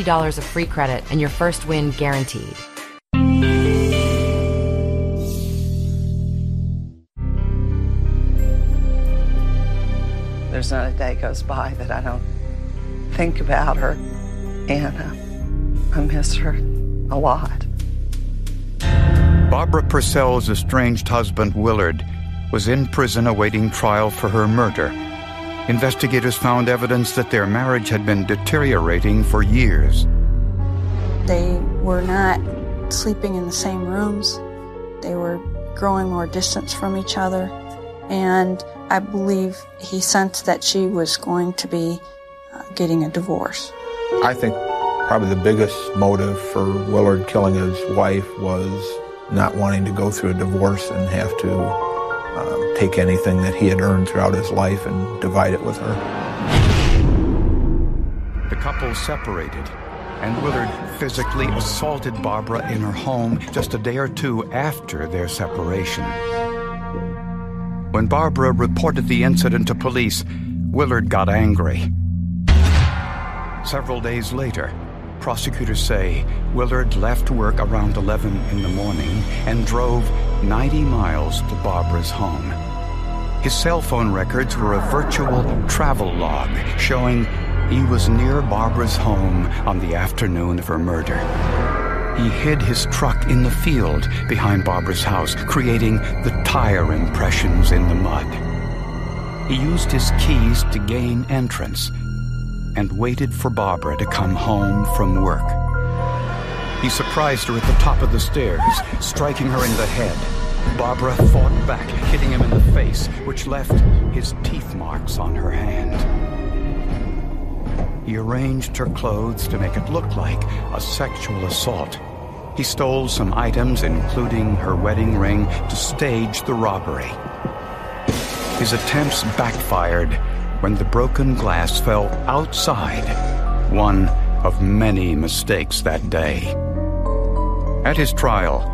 $50 of free credit and your first win guaranteed. There's not a day goes by that I don't think about her, and I miss her a lot. Barbara Purcell's estranged husband, Willard, was in prison awaiting trial for her murder. Investigators found evidence that their marriage had been deteriorating for years. They were not sleeping in the same rooms. They were growing more distance from each other. And I believe he sensed that she was going to be getting a divorce. I think probably the biggest motive for Willard killing his wife was not wanting to go through a divorce and have to take anything that he had earned throughout his life and divide it with her. The couple separated, and Willard physically assaulted Barbara in her home just a day or two after their separation. When Barbara reported the incident to police, Willard got angry. Several days later, prosecutors say Willard left work around 11 in the morning and drove 90 miles to Barbara's home. His cell phone records were a virtual travel log showing he was near Barbara's home on the afternoon of her murder. He hid his truck in the field behind Barbara's house, creating the tire impressions in the mud. He used his keys to gain entrance and waited for Barbara to come home from work. He surprised her at the top of the stairs, striking her in the head. Barbara fought back, hitting him in the face, which left his teeth marks on her hand. He arranged her clothes to make it look like a sexual assault. He stole some items, including her wedding ring, to stage the robbery. His attempts backfired when the broken glass fell outside, one of many mistakes that day. At his trial,